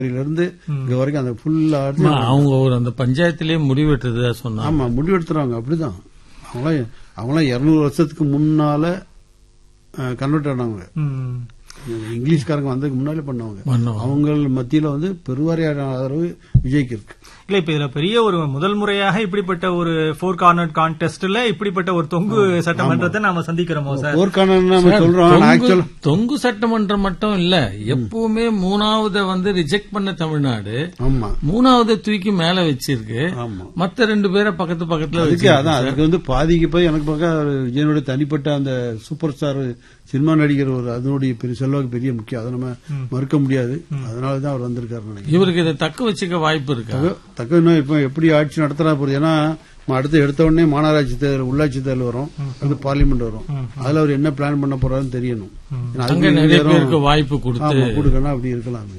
இருந்து இங்க வரைக்கும் அந்த ஃபுல்லா அவங்க ஒரு அந்த பஞ்சாயத்திலேயே முடிவெடுத்ததா சொன்னாங்க. ஆமா, முடிவெடுத்துறாங்க. அப்படிதான் அவங்களாம் 200 வருஷத்துக்கு முன்னால கன்வெர்ட் ஆனவங்க. இங்கிலீஷ்காரங்க வந்ததுக்கு முன்னாலே பண்ணவங்க. அவங்க மத்தியில பெருவாரியான ஆதரவு விஜய்க்கு இருக்கு. இல்ல, இப்ப இதுல பெரிய ஒரு முதல் முறையாக இப்படிப்பட்ட ஒரு 4 கார்னர் கான்டெஸ்ட்ல இப்படிப்பட்ட ஒரு தொங்கு சட்டமன்றத்தை நாம சந்திக்கிறோமோ சார்? 4 கார்னர் சொல்றோம். தொங்கு சட்டமன்றம் மட்டும் இல்ல, எப்பவுமே 3வது ரிஜெக்ட் பண்ண தமிழ்நாடு 3வது தூக்கி மேல வச்சிருக்கு. மத்த 2 பேரை பக்கத்துல அதுக்கு பாதிக்கு போய் எனக்கு பக்கம் விஜயனுடைய தனிப்பட்ட அந்த சூப்பர் ஸ்டார் சினிமா நடிகர் அதனுடைய பெரிய செல்வாக்கு பெரிய முக்கியம். அதை நம்ம மறுக்க முடியாது. அதனாலதான் அவர் வந்திருக்காரு. இவருக்கு இதை தக்க வச்சுக்க வாய்ப்பு இருக்கு. தக்க இப்ப எப்படி ஆட்சி நடத்துறா போகுது. ஏன்னா அடுத்து எடுத்த உடனே மாநகராட்சி தேர்தல், உள்ளாட்சி தேர்தல் வரும், அது பார்லிமெண்ட் வரும். அதுல அவர் என்ன பிளான் பண்ண போறாருன்னு தெரியணும். நிறைய பேருக்கு வாய்ப்பு கொடுக்கணும். அப்படி இருக்கலாம்.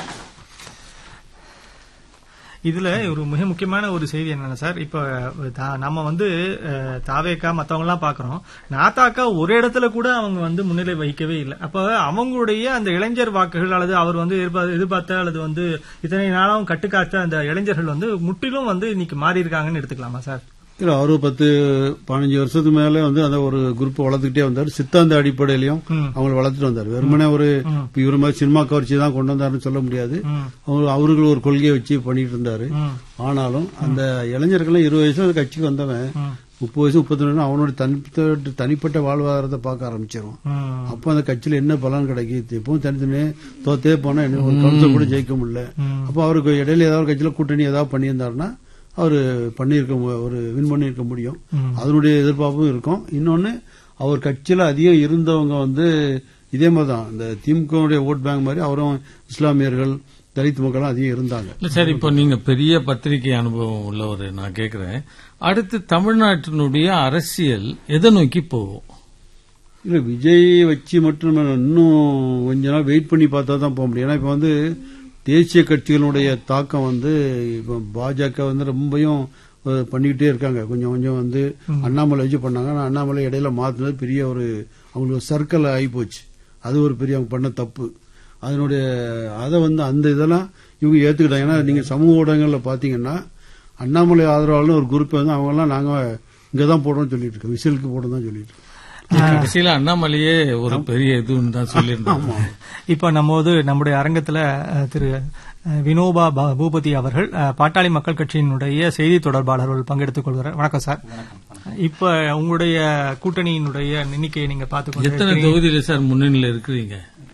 இதுல ஒரு மிக முக்கியமான ஒரு செய்தி என்னன்னா சார், இப்ப நம்ம தாவேக்கா மத்தவங்க எல்லாம் பாக்குறோம், நாத்தாக்கா ஒரு இடத்துல கூட அவங்க முன்னிலை வகிக்கவே இல்லை. அப்ப அவங்களுடைய அந்த இளைஞர் வாக்குகள் அல்லது அவர் எதிர்பார்த்த அல்லது இத்தனை நாளாவும் கட்டுக்காத்த அந்த இளைஞர்கள் முற்றிலும் இன்னைக்கு மாறி இருக்காங்கன்னு எடுத்துக்கலாமா சார்? இல்ல, அவரு 10-15 வருஷத்துக்கு மேல அந்த ஒரு குரூப் வளர்த்துக்கிட்டே வந்தாரு. சித்தாந்த அடிப்படையிலையும் அவங்க வளர்த்துட்டு வந்தாரு. வெறுமனே இவரு மாதிரி சினிமா கவர்ச்சி தான் கொண்டு வந்தாருன்னு சொல்ல முடியாது. அவர்கள் ஒரு கொள்கையை வச்சு பண்ணிட்டு இருந்தாரு. ஆனாலும் அந்த இளைஞர்கள் 20 வயசு கட்சிக்கு வந்தவன் 30 வயசு 32 அவனோட தனிப்பட்ட வாழ்வாதாரத்தை பார்க்க ஆரம்பிச்சிடும். அப்ப அந்த கட்சியில என்ன பலன் கிடைக்கும்? எப்பவும் தனித்தனியே தோத்தே போனா ஒரு கவுன்சில் கூட ஜெயிக்க முடியல. அப்ப அவருக்கு இடையில ஏதாவது கட்சியில கூட்டணி ஏதாவது பண்ணியிருந்தாருன்னா அவரு வின் பண்ணிருக்க முடியும். அதனுடைய எதிர்பார்ப்பும் இருக்கும். இன்னொன்னு, அவர் கட்சியில அதிகம் இருந்தவங்க இதே மாதிரிதான் இந்த திமுக ஓட் பேங்க் மாதிரி அவரும் இஸ்லாமியர்கள், தலித் மக்கள் அதிகம் இருந்தாங்க. சரி, இப்போ நீங்க பெரிய பத்திரிகை அனுபவம் உள்ளவர், நான் கேக்குறேன், அடுத்து தமிழ்நாட்டினுடைய அரசியல் எதை நோக்கி போகும்? இல்ல, விஜய் வச்சு மட்டும் இன்னும் கொஞ்ச நாள் வெயிட் பண்ணி பார்த்தா தான் போக முடியும். ஏன்னா இப்ப தேசிய கட்சிகளுடைய தாக்கம் இப்ப பாஜக ரொம்பவும் பண்ணிக்கிட்டே இருக்காங்க. கொஞ்சம் கொஞ்சம் அண்ணாமலை வச்சு பண்ணாங்க. அண்ணாமலை இடையில மாத்தினது பெரிய அவங்களுக்கு சர்க்கிள் ஆகி போச்சு. அது ஒரு பெரிய அவங்க பண்ண தப்பு. அதனுடைய அதை அந்த இதெல்லாம் இவங்க ஏத்துக்கிட்டாங்க. ஏன்னா நீங்க சமூக ஊடகங்கள்ல பாத்தீங்கன்னா அண்ணாமலை ஆதரவாளர்னு ஒரு குரூப் அவங்க எல்லாம் நாங்க இங்கதான் போடுறோம்னு சொல்லிட்டு இருக்கோம், விசிலுக்கு போடுறோம் தான் சொல்லிட்டு இருக்கோம். கடைசியில அண்ணாமலையே ஒரு பெரிய இதுன்னு தான் சொல்லியிருந்தாங்க. இப்ப நம்முடைய அரங்கத்துல திரு வினோபா பூபதி அவர்கள் பாட்டாளி மக்கள் கட்சியினுடைய செய்தி தொடர்பாளர்கள் பங்கெடுத்துக் கொள்கிறார். வணக்கம் சார். இப்ப உங்களுடைய கூட்டணியினுடைய எண்ணிக்கையை நீங்க பாத்துக்கொண்டு எத்தனை தொகுதியில சார் முன்னணியில இருக்கிறீங்க?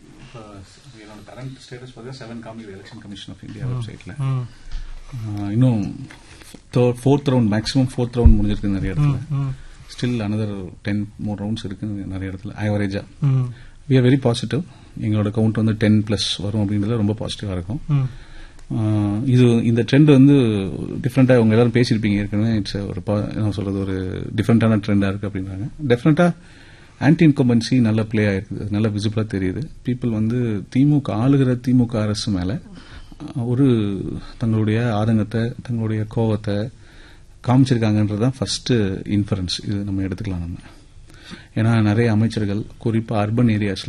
கரண்ட் ஸ்டேட்டஸ் 7 காமிக்குது எலெக்ஷன் கமிஷன் ஆஃப் இந்தியா வெப்சைட்ல. இன்னும் 4th round maximum 4th round முடிஞ்சிருக்கு நிறைய இடத்துல. ஸ்டில் another 10 more rounds இருக்கு நிறைய இடத்துல. ஆவரேஜா we are very positive. எங்களோட கவுண்ட் 10+ வரும் அப்படின்றதுல ரொம்ப பாசிட்டிவா இருக்கும். இந்த ட்ரெண்ட் டிஃபரெண்டா அவங்க எல்லாரும் பேசியிருப்பீங்க ஏற்கனவே. இட்ஸ் ஒரு டிஃபரெண்டான ட்ரெண்டா இருக்கு அப்படின்றாங்க. டெஃபினட்டா ஆன்டி இன்கம்பன்சி நல்ல பிளே ஆயிருக்கு, நல்ல விசிபிளா தெரியுது. பீப்புள் ஆளுகிற திமுக அரசு மேல தங்களுடைய ஆதங்கத்தை, தங்களுடைய கோபத்தை காமிச்சிருக்காங்கன்றதான் ஃபர்ஸ்ட் இன்ஃபரன்ஸ். இது நம்ம எடுத்துக்கலாம். நம்ம ஏன்னா நிறைய அமைச்சர்கள் குறிப்பா அர்பன் ஏரியாஸ்ல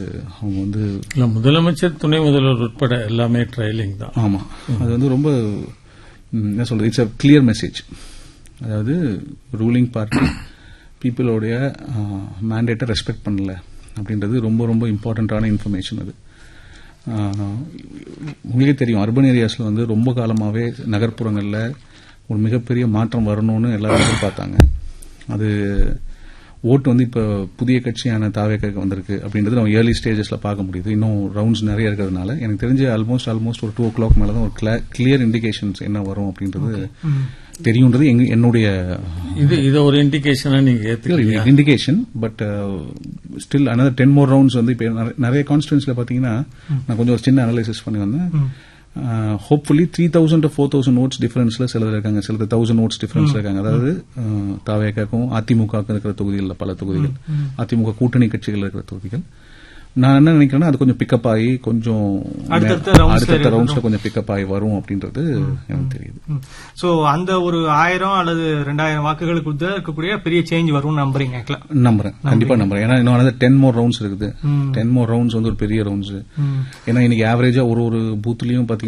அவங்க முதலமைச்சர், துணை முதல்வர் உட்பட எல்லாமே ட்ரையலிங் தான். ஆமா, அது ரொம்ப என்ன சொல்றது, இட்ஸ் அ கிளியர் மெசேஜ். அதாவது ரூலிங் பார்ட்டி பீப்புளோடைய மேண்டேட்டை ரெஸ்பெக்ட் பண்ணல அப்படின்றது ரொம்ப ரொம்ப இம்பார்ட்டன்டான இன்ஃபர்மேஷன். அது உங்களுக்கே தெரியும், அர்பன் ஏரியாஸ்ல ரொம்ப காலமாவே நகர்ப்புறங்கள்ல ஒரு மிகப்பெரிய மாற்றம் வரணும்னு எல்லாரும் எதிர்பார்த்தாங்க. அது ஓட்டு இப்ப புதிய கட்சியான தாவேக்காக்கு வந்திருக்கு அப்படின்றது நம்ம ஏர்லி ஸ்டேஜஸ்ல பார்க்க முடியுது. இன்னும் ரவுண்ட்ஸ் நிறைய இருக்கிறதுனால எனக்கு தெரிஞ்சு ஆல்மோஸ்ட் ஒரு 2 o'clock மேலதான் ஒரு கிளியர் இண்டிகேஷன்ஸ் என்ன வரும் அப்படின்றது தெரியும்ன்றது என்னுடைய இது ஒரு இண்டிகேஷனா நீங்க ஏத்துக்கிறீங்க? Indication. But still another 10 more rounds இப்ப நிறைய கான்ஸ்டிட்யூன்சில பாத்தீங்கன்னா நான் கொஞ்சம் ஒரு சின்ன அனலைசிஸ் பண்ணி வந்தேன். ஹோப்ஃபுல்லி 3,000 to 4,000 votes டிஃபரன்ஸ்ல சிலர் இருக்காங்க, சிலர் 1,000 votes டிஃபரன்ஸ்ல இருக்காங்க. அதாவது தாவேக்காக்கும் அதிமுக இருக்கிற தொகுதிகள், பல தொகுதிகள் அதிமுக கூட்டணி கட்சிகள் இருக்கிற தொகுதிகள். நான் என்ன நினைக்கிறேன்னா அது கொஞ்சம் பிக்கப் ஆகி கொஞ்சம் அடுத்த ரவுண்ட்ஸ்ல கொஞ்சம் பிக்கப் ஆகி வரும் அப்படின்றது எனக்கு தெரியுது. சோ அந்த ஒரு 1000 அல்லது 2000 வாக்குகளுக்கு இருக்கக்கூடிய பெரிய சேஞ்ச் வரும்னு நம்புறீங்க? நம்புறேன், கண்டிப்பா நம்புறேன். ஏன்னா இன்னும் 10 more ரவுண்ட்ஸ் இருக்குது. 10 more ரவுண்ட்ஸ் வந்து ஒரு பெரிய ரவுண்ட்ஸ். ஏன்னா இன்னைக்கு ஆவரேஜா ஒரு பூத்லயும் பாத்தீங்கன்னா